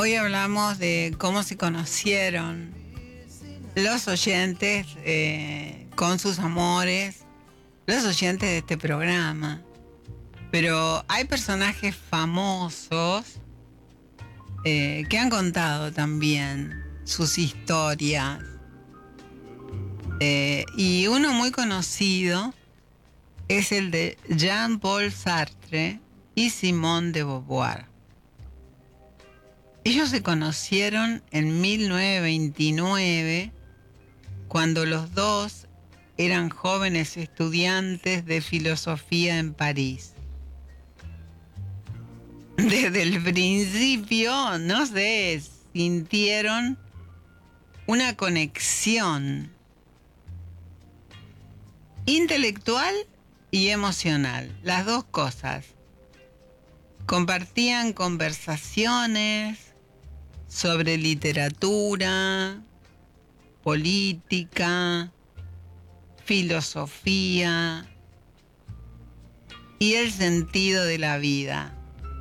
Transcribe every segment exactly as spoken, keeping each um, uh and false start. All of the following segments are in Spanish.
Hoy hablamos de cómo se conocieron los oyentes eh, con sus amores, los oyentes de este programa. Pero hay personajes famosos eh, que han contado también sus historias. Eh, y uno muy conocido es el de Jean-Paul Sartre y Simone de Beauvoir. Ellos se conocieron en mil novecientos veintinueve, cuando los dos eran jóvenes estudiantes de filosofía en París. Desde el principio, no sé, sintieron una conexión intelectual y emocional, las dos cosas. Compartían conversaciones sobre literatura, política, filosofía y el sentido de la vida.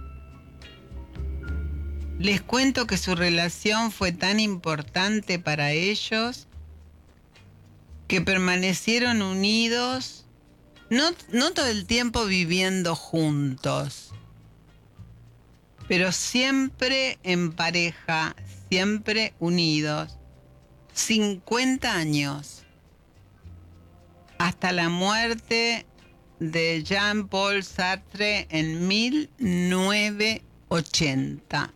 Les cuento que su relación fue tan importante para ellos que permanecieron unidos, no, no todo el tiempo viviendo juntos, pero siempre en pareja, siempre unidos. cincuenta años, hasta la muerte de Jean-Paul Sartre en mil novecientos ochenta.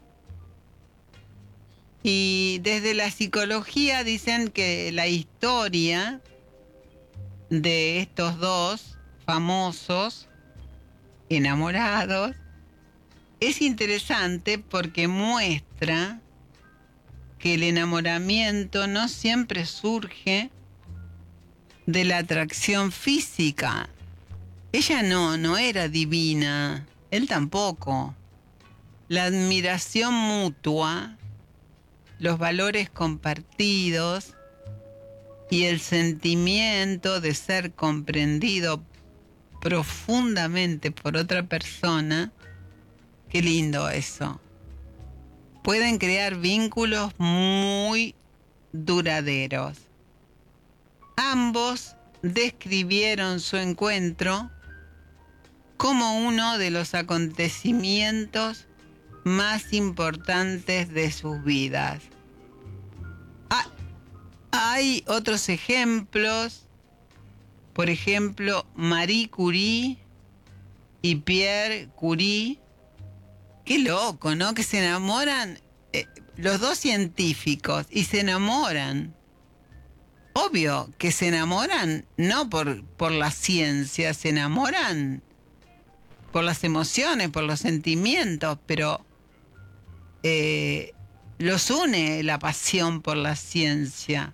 Y desde la psicología dicen que la historia de estos dos famosos enamorados es interesante porque muestra que el enamoramiento no siempre surge de la atracción física. Ella no, no era divina, él tampoco. La admiración mutua, los valores compartidos y el sentimiento de ser comprendido profundamente por otra persona, qué lindo eso. Pueden crear vínculos muy duraderos. Ambos describieron su encuentro como uno de los acontecimientos más importantes de sus vidas. Ah, hay otros ejemplos, por ejemplo, Marie Curie y Pierre Curie. Qué loco, ¿no? Que se enamoran, eh, los dos científicos, y se enamoran. Obvio que se enamoran no por, por la ciencia, se enamoran por las emociones, por los sentimientos, pero eh, los une la pasión por la ciencia.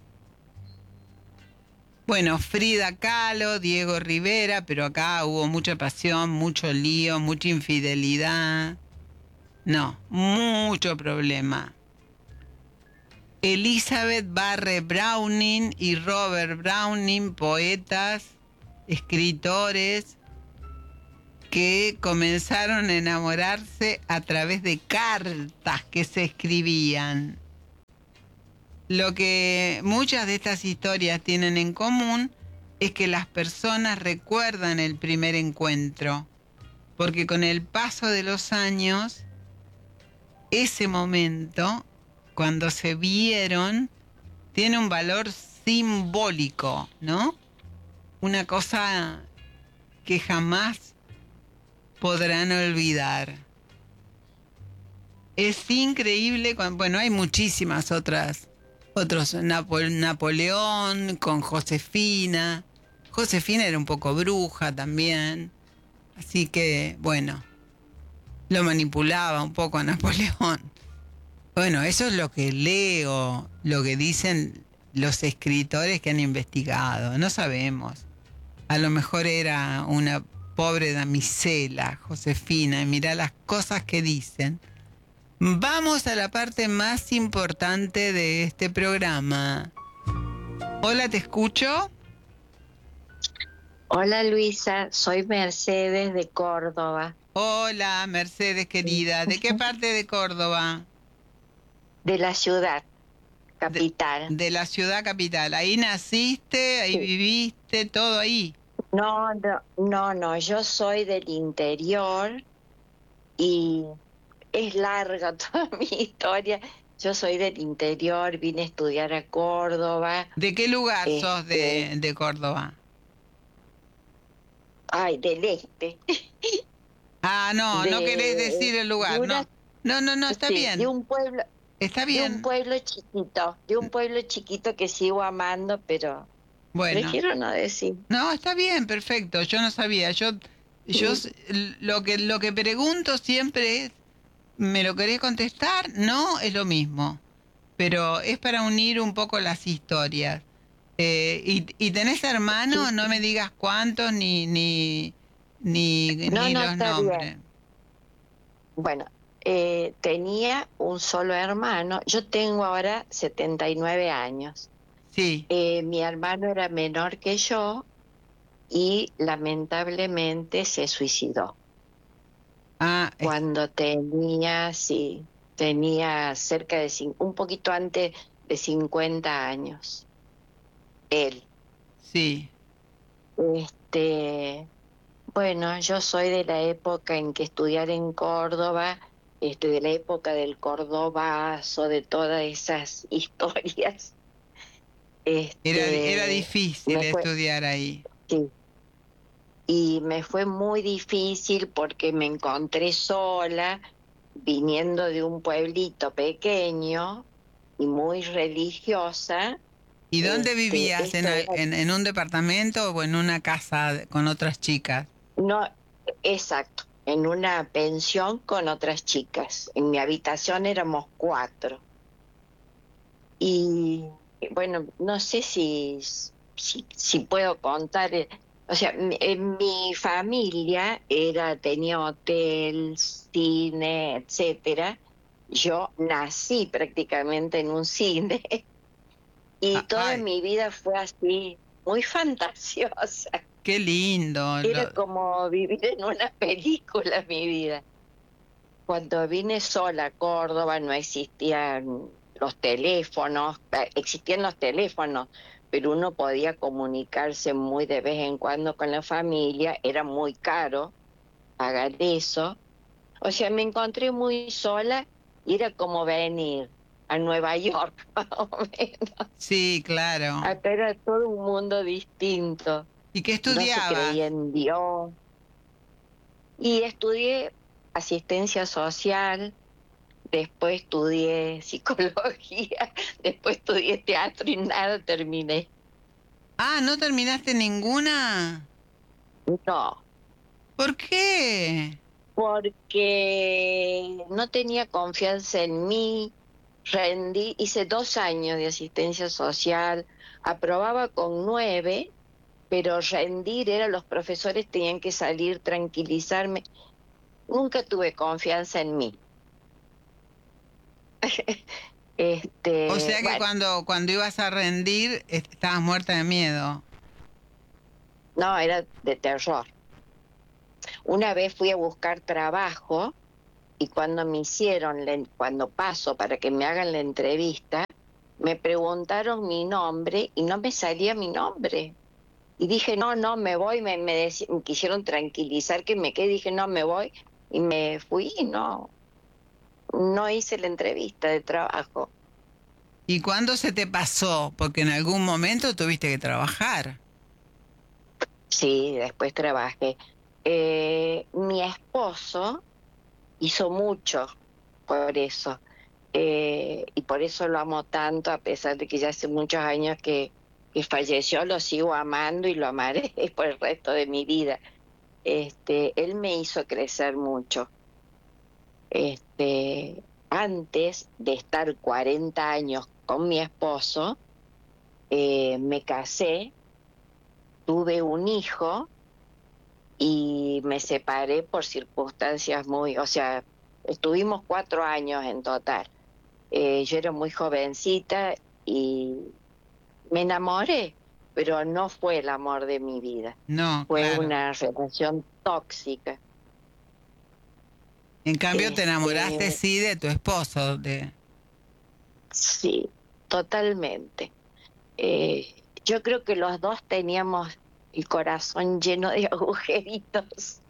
Bueno, Frida Kahlo, Diego Rivera, pero acá hubo mucha pasión, mucho lío, mucha infidelidad. No, mucho problema. Elizabeth Barrett Browning y Robert Browning, poetas, escritores, que comenzaron a enamorarse a través de cartas que se escribían. Lo que muchas de estas historias tienen en común es que las personas recuerdan el primer encuentro, porque con el paso de los años, ese momento, cuando se vieron, tiene un valor simbólico, ¿no? Una cosa que jamás podrán olvidar. Es increíble, bueno, hay muchísimas otras, otros, Napo- Napoleón con Josefina. Josefina era un poco bruja también, así que, bueno, lo manipulaba un poco a Napoleón. Bueno, eso es lo que leo, lo que dicen los escritores que han investigado. No sabemos. A lo mejor era una pobre damisela, Josefina, y mirá las cosas que dicen. Vamos a la parte más importante de este programa. Hola, ¿te escucho? Hola Luisa, soy Mercedes de Córdoba. Hola, Mercedes querida. ¿De qué parte de Córdoba? de la ciudad De, capital. de la ciudad capital. Ahí naciste, ahí Sí. viviste, todo ahí. No, no, no, no, yo soy del interior y es larga toda mi historia. Yo soy del interior, vine a estudiar a Córdoba, ¿De qué lugar sos este, de, de Córdoba? ay, del este, Ah, no, no querés de, decir el de lugar, una, no. No, no, no, está sí, de bien. un pueblo, Está de un bien. pueblo chiquito, de un pueblo chiquito que sigo amando, pero Bueno. prefiero no decir. No, está bien, perfecto. Yo no sabía. Yo, yo Sí, s- lo que lo que pregunto siempre es, ¿me lo querés contestar? No, es lo mismo. Pero es para unir un poco las historias. Eh, y, y tenés sí. hermanos, no me digas cuántos ni ni ni No, ni no, los está bien. nombres. Bueno, eh, tenía un solo hermano. Yo tengo ahora setenta y nueve años. Sí. Eh, mi hermano era menor que yo y lamentablemente se suicidó Ah, es- cuando tenía, sí, tenía cerca de, cin- un poquito antes de cincuenta años. Él. sí. Este, bueno, yo soy de la época en que estudiar en Córdoba, este, de la época del Cordobazo, de todas esas historias. Era era Este, difícil me fue, estudiar ahí. sí, y me fue muy difícil porque me encontré sola, viniendo de un pueblito pequeño y muy religiosa. ¿Y dónde Este, vivías? ¿En, esto al- era, en, en un departamento o en una casa de- con otras chicas? no, exacto, en una pensión con otras chicas. En mi habitación éramos cuatro. Y bueno, no sé si, si, si puedo contar, eh, o sea, mi, en mi familia era, tenía hotel, cine, etcétera. Yo nací prácticamente en un cine y Ah, toda ay, mi vida fue así, muy fantasiosa. qué lindo. Era lo- como vivir en una película mi vida. Cuando vine sola a Córdoba no existían los teléfonos, eh, existían los teléfonos, pero uno podía comunicarse muy de vez en cuando con la familia, era muy caro pagar eso. O sea, me encontré muy sola y era como venir a Nueva York, más o menos. sí, claro. Acá era todo un mundo distinto, ¿Y qué no se estudiabas? creía en Dios. Y estudié asistencia social. Después estudié psicología, después estudié teatro y nada terminé. Ah, ¿no terminaste ninguna? No, ¿Por qué? porque no tenía confianza en mí, rendí, hice dos años de asistencia social, aprobaba con nueve, pero rendir era los profesores tenían que salir, tranquilizarme. Nunca tuve confianza en mí. O Este, sea que bueno, cuando, cuando ibas a rendir est- estabas muerta de miedo. no, era de terror. Una vez fui a buscar trabajo y cuando me hicieron, la en- cuando paso para que me hagan la entrevista, me preguntaron mi nombre y no me salía mi nombre. Y dije, no, no, me voy, me, me, deci- me quisieron tranquilizar que me quedé, dije, no, me voy y me fui y no, no hice la entrevista de trabajo. ¿Y cuándo se te pasó? Porque en algún momento tuviste que trabajar. Sí, después trabajé. Eh, mi esposo hizo mucho por eso. Eh, y por eso lo amo tanto, a pesar de que ya hace muchos años que, que falleció, lo sigo amando y lo amaré por el resto de mi vida. Este, él me hizo crecer mucho. Este, antes de estar cuarenta años con mi esposo, eh, me casé, tuve un hijo y me separé por circunstancias muy, o sea, estuvimos cuatro años en total. Eh, yo era muy jovencita y me enamoré, pero no fue el amor de mi vida, No, fue claro. una relación tóxica. En cambio te Este, enamoraste sí de tu esposo, de Sí, totalmente. Eh, yo creo que los dos teníamos el corazón lleno de agujeritos.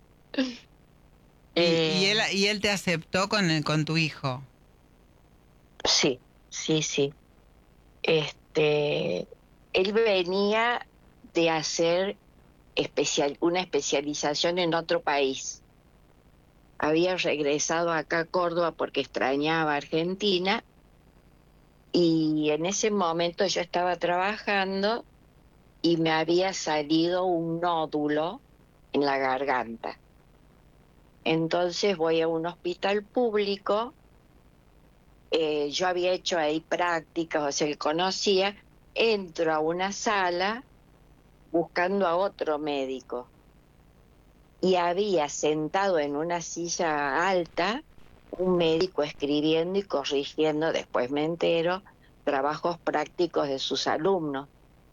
Y, y él Eh, y él te aceptó con el- con tu hijo. sí, sí, sí. Este, él venía de hacer especial, una especialización en otro país. Había regresado acá a Córdoba porque extrañaba Argentina y en ese momento yo estaba trabajando y me había salido un nódulo en la garganta. Entonces voy a un hospital público, eh, yo había hecho ahí prácticas, o sea, que conocía, entro a una sala buscando a otro médico y había sentado en una silla alta un médico escribiendo y corrigiendo, después me entero, trabajos prácticos de sus alumnos.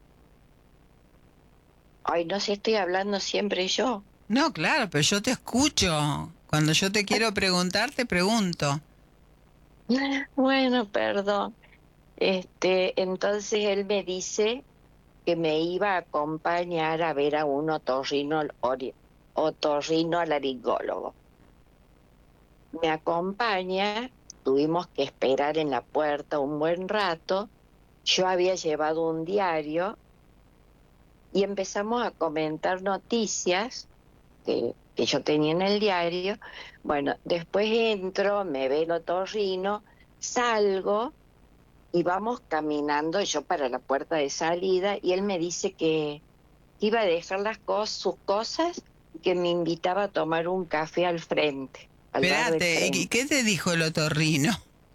Ay, no sé, estoy hablando siempre yo. No, claro, pero yo te escucho. Cuando yo te quiero preguntar, te pregunto. Bueno, perdón. Este, entonces él me dice que me iba a acompañar a ver a un otorrino, otorrinolaringólogo. Me acompaña, tuvimos que esperar en la puerta un buen rato, yo había llevado un diario y empezamos a comentar noticias que, que yo tenía en el diario. Bueno, después entro, me ve el otorrino, salgo y vamos caminando yo para la puerta de salida y él me dice que iba a dejar las cosas, sus cosas y que me invitaba a tomar un café al frente, al bar del Espérate, ¿y frente. qué te dijo el otorrino?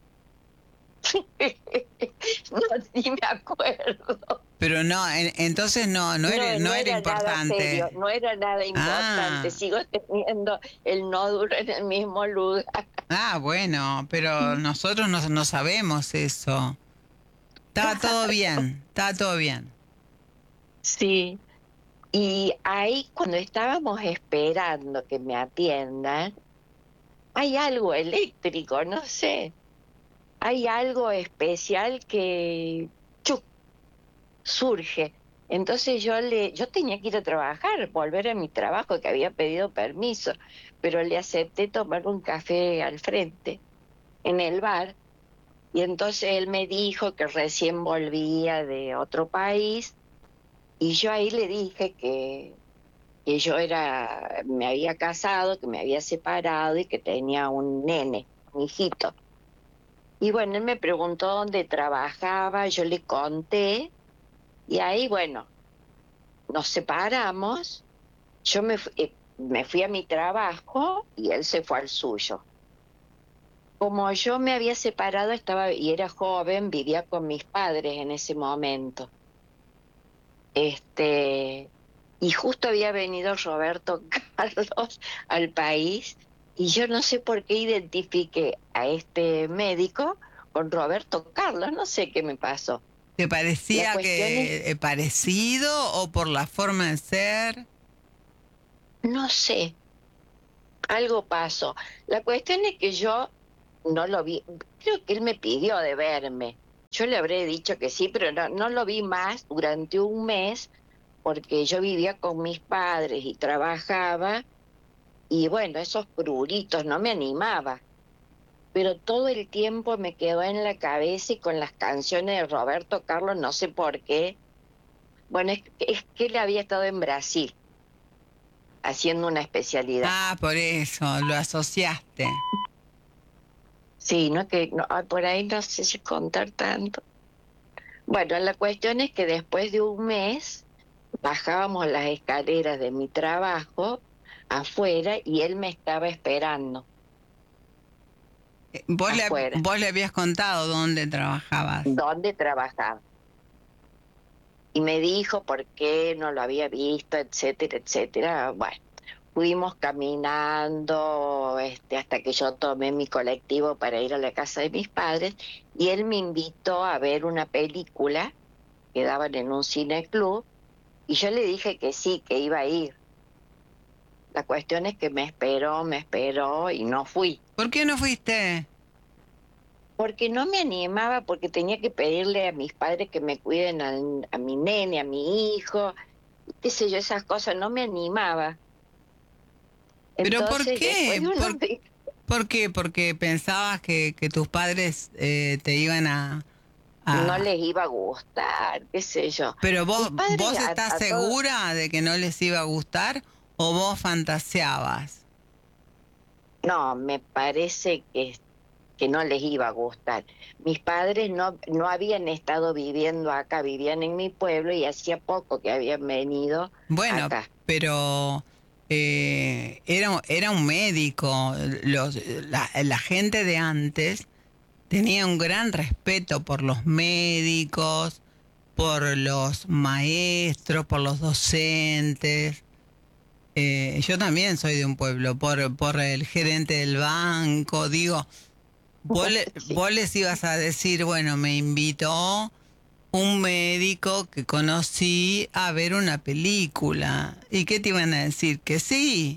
No, ni me acuerdo. Pero no, en- entonces no, no era, No, no no era era nada serio, importante. no era nada importante. Ah, Sigo teniendo el nódulo en el mismo lugar. ah, bueno, pero nosotros no, no sabemos eso. Estaba todo bien, estaba todo bien. Sí, y ahí cuando estábamos esperando que me atiendan, hay algo eléctrico, no sé, hay algo especial que ¡chuc! Surge. Entonces yo le, yo tenía que ir a trabajar, volver a mi trabajo que había pedido permiso, pero le acepté tomar un café al frente, en el bar, y entonces él me dijo que recién volvía de otro país, y yo ahí le dije que, que yo era, me había casado, que me había separado y que tenía un nene, un hijito. Y bueno, él me preguntó dónde trabajaba, yo le conté, y ahí, bueno, nos separamos, yo me, fu- eh, me fui a mi trabajo y él se fue al suyo. Como yo me había separado, estaba y era joven, vivía con mis padres en ese momento. Este, y justo había venido Roberto Carlos al país y yo no sé por qué identifiqué a este médico con Roberto Carlos, no sé qué me pasó. ¿Te La parecía cuestión es, que eh, parecido o por la forma de ser? no sé, algo pasó. La cuestión es que yo no lo vi, creo que él me pidió de verme. Yo le habré dicho que sí, pero no, no lo vi más durante un mes porque yo vivía con mis padres y trabajaba y bueno, esos pruritos no me animaba. Pero todo el tiempo me quedó en la cabeza y con las canciones de Roberto Carlos, no sé por qué. Bueno, es, es que él había estado en Brasil haciendo una especialidad. Ah, por eso, lo asociaste. Sí, no que no, ah, por ahí no sé si contar tanto. Bueno, la cuestión es que después de un mes bajábamos las escaleras de mi trabajo afuera y él me estaba esperando Eh, ¿Vos le, afuera, vos le habías contado dónde trabajabas? donde trabajaba. Y me dijo por qué no lo había visto, etcétera, etcétera. Bueno, fuimos caminando este, hasta que yo tomé mi colectivo para ir a la casa de mis padres y él me invitó a ver una película que daban en un cineclub y yo le dije que sí, que iba a ir. La cuestión es que me esperó, me esperó y no fui. ¿Por qué no fuiste? porque no me animaba, porque tenía que pedirle a mis padres que me cuiden al- a, mi nene, a mi hijo, qué sé yo, esas cosas, no me animaba. ¿Pero por Entonces, después qué? de unos ¿Por, por qué? Porque pensabas que, que tus padres eh, te iban a, no a... les iba a gustar, qué sé yo. Pero vos, Mis padres ¿vos a, estás a todos, segura de que no les iba a gustar o vos fantaseabas? no, me parece que, que no les iba a gustar. Mis padres no, no habían estado viviendo acá, vivían en mi pueblo y hacía poco que habían venido Bueno, acá. pero eh, era, era un médico. Los, la, la gente de antes tenía un gran respeto por los médicos, por los maestros, por los docentes. Eh, yo también soy de un pueblo, por, por el gerente del banco. Digo, vos, le- Sí. vos les ibas a decir, bueno, me invitó un médico que conocí a ver una película. ¿Y qué te iban a decir? Que sí.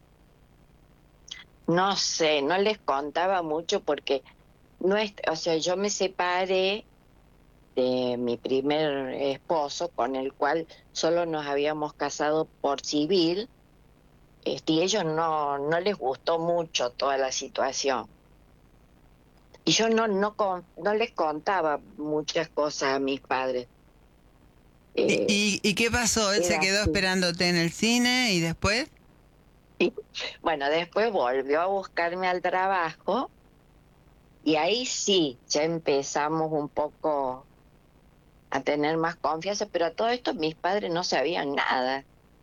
No sé, no les contaba mucho porque no es, o sea, yo me separé de mi primer esposo, con el cual solo nos habíamos casado por civil, este, y ellos no, no les gustó mucho toda la situación. Y yo no, no, con- no les contaba muchas cosas a mis padres. ¿Y, Eh, y, y qué pasó? ¿Él se era quedó así. esperándote en el cine y después? Y, bueno, después volvió a buscarme al trabajo y ahí sí, ya empezamos un poco a tener más confianza, pero a todo esto mis padres no sabían nada.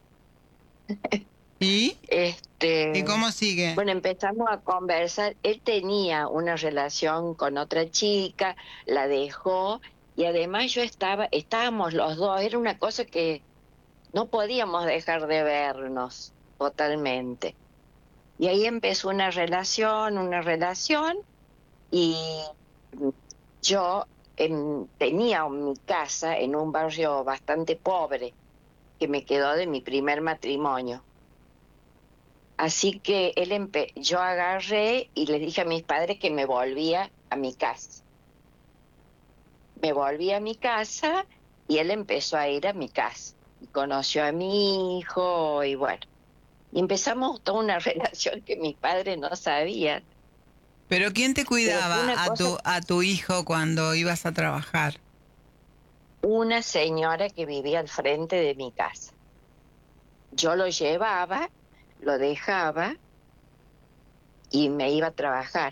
¿Y? ¿Y Este, cómo sigue? bueno, empezamos a conversar. Él tenía una relación con otra chica, la dejó y además yo estaba, estábamos los dos, era una cosa que no podíamos dejar de vernos totalmente. Y ahí empezó una relación, una relación y yo em, tenía mi casa en un barrio bastante pobre que me quedó de mi primer matrimonio. Así que él empe yo agarré y les dije a mis padres que me volvía a mi casa. Me volví a mi casa y él empezó a ir a mi casa. Y conoció a mi hijo y bueno. Y empezamos toda una relación que mis padres no sabían. ¿Pero quién te Pero fue una cuidaba a cosa, tu, a tu hijo cuando ibas a trabajar? una señora que vivía al frente de mi casa. Yo lo llevaba, lo dejaba y me iba a trabajar.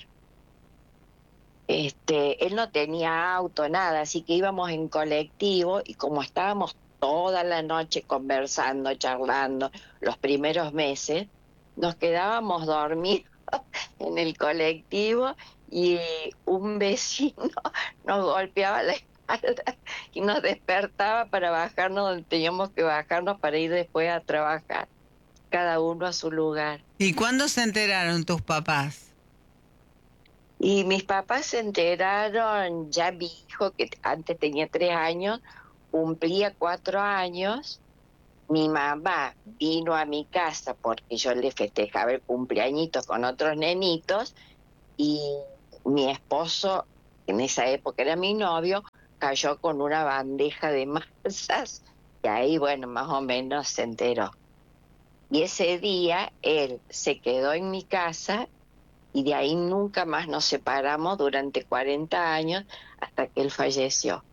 Este, él no tenía auto, nada, así que íbamos en colectivo y como estábamos toda la noche conversando, charlando, los primeros meses, nos quedábamos dormidos en el colectivo y un vecino nos golpeaba la espalda y nos despertaba para bajarnos donde teníamos que bajarnos para ir después a trabajar, cada uno a su lugar. ¿Y cuándo se enteraron tus papás? Y mis papás se enteraron, ya mi hijo, que antes tenía tres años, cumplía cuatro años. Mi mamá vino a mi casa porque yo le festejaba el cumpleañitos con otros nenitos y mi esposo, en esa época era mi novio, cayó con una bandeja de masas y ahí, bueno, más o menos se enteró. Y ese día él se quedó en mi casa y de ahí nunca más nos separamos durante cuarenta años hasta que él falleció.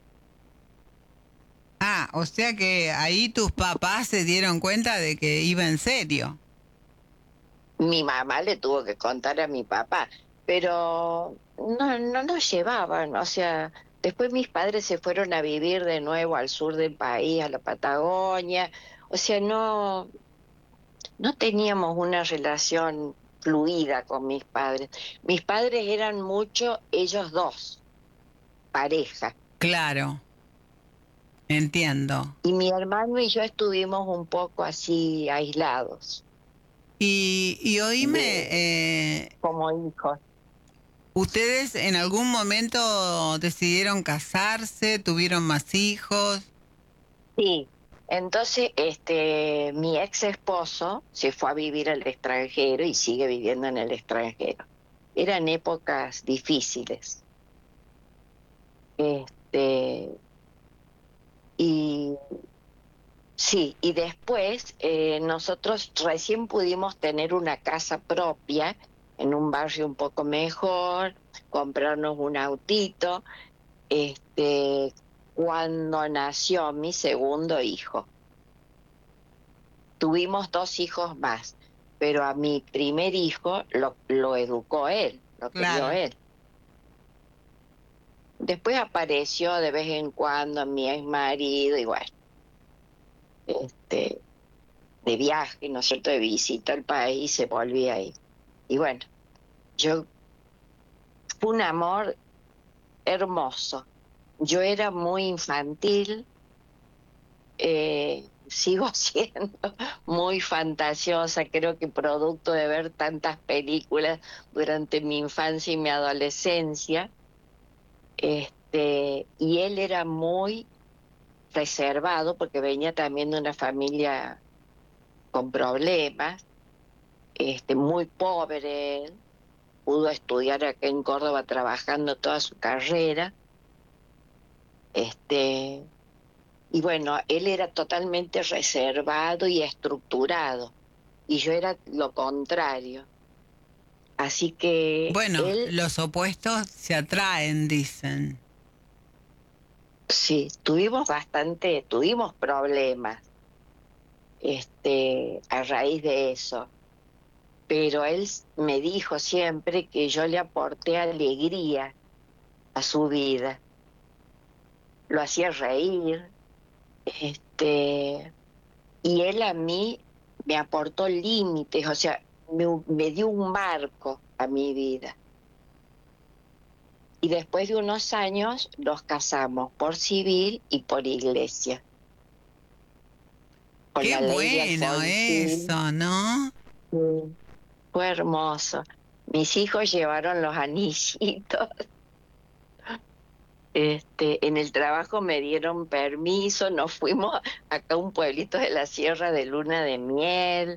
Ah, o sea que ahí tus papás se dieron cuenta de que iba en serio. Mi mamá le tuvo que contar a mi papá, pero no, no nos llevaban, o sea, después mis padres se fueron a vivir de nuevo al sur del país, a la Patagonia, o sea, no, no teníamos una relación fluida con mis padres. Mis padres eran mucho ellos dos, pareja. Claro, entiendo. Y mi hermano y yo estuvimos un poco así aislados, Y, y oíme, de, eh, como hijos. ¿ustedes en algún momento decidieron casarse, tuvieron más hijos? Sí, entonces este, mi ex esposo se fue a vivir al extranjero y sigue viviendo en el extranjero. Eran épocas difíciles. Este, y sí, y después eh, nosotros recién pudimos tener una casa propia en un barrio un poco mejor, comprarnos un autito, este, cuando nació mi segundo hijo. Tuvimos dos hijos más, pero a mi primer hijo lo, lo educó él, lo crió Claro. él. Después apareció de vez en cuando mi ex marido, y bueno, este, de viaje, ¿no es cierto?, de visita al país, se volvía ahí. Y bueno, yo, fue un amor hermoso. Yo era muy infantil, eh, sigo siendo muy fantasiosa, creo que producto de ver tantas películas durante mi infancia y mi adolescencia, este, y él era muy reservado porque venía también de una familia con problemas, este, muy pobre él, pudo estudiar acá en Córdoba trabajando toda su carrera, este, y bueno, él era totalmente reservado y estructurado, y yo era lo contrario. Así que Bueno, él, los opuestos se atraen, dicen. sí, tuvimos bastante, tuvimos problemas, este, a raíz de eso. Pero él me dijo siempre que yo le aporté alegría a su vida. Lo hacía reír, este, y él a mí me aportó límites, o sea, me, me dio un marco a mi vida. Y después de unos años nos casamos por civil y por iglesia. Con Qué la ley de bueno Alfonsín. eso, ¿no? Sí, fue hermoso. Mis hijos llevaron los anillitos. Este, en el trabajo me dieron permiso, nos fuimos acá a un pueblito de la sierra de luna de miel.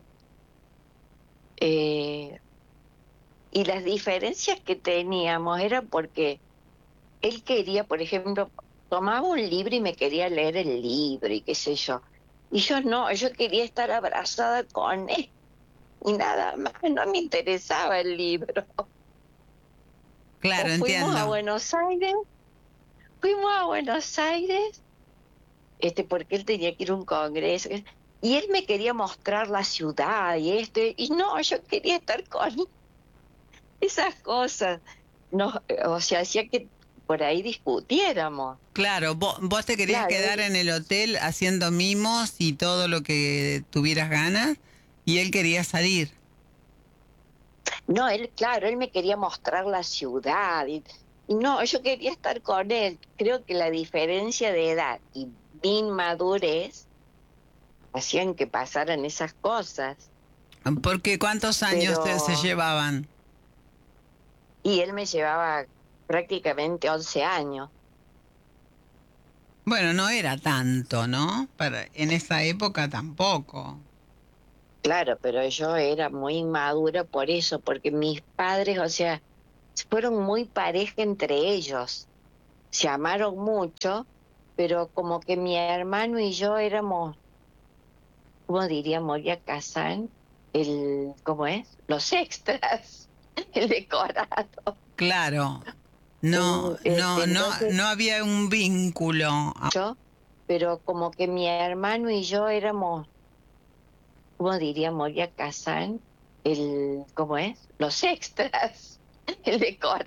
Eh, y las diferencias que teníamos eran porque él quería, por ejemplo, tomaba un libro y me quería leer el libro y qué sé yo. Y yo no, yo quería estar abrazada con él y nada más, no me interesaba el libro. Claro, O fuimos a entiendo. Buenos Aires, fuimos a Buenos Aires, este, porque él tenía que ir a un congreso, y él me quería mostrar la ciudad y esto, y no, yo quería estar con esas cosas. No, o sea, hacía que por ahí discutiéramos. Claro, vos, vos te querías Claro, quedar él, en el hotel haciendo mimos y todo lo que tuvieras ganas, y él quería salir. no, él, claro, él me quería mostrar la ciudad, y, y no, yo quería estar con él. Creo que la diferencia de edad y mi inmadurez hacían que pasaran esas cosas, Porque ¿cuántos años te- se pero, llevaban? y él me llevaba prácticamente once años. Bueno, no era tanto, ¿no? Para, en esa época tampoco. Claro, pero yo era muy inmadura por eso, porque mis padres, o sea, fueron muy pareja entre ellos, se amaron mucho, pero como que mi hermano y yo éramos, ¿cómo diría Moria Kazan? El, ¿cómo es? Los extras, el decorado. Claro, no, Eh, Este, no, no, entonces no había un vínculo. yo, pero como que mi hermano y yo éramos, ¿cómo diría Moria Kazan? El, ¿cómo es? Los extras, el decorado.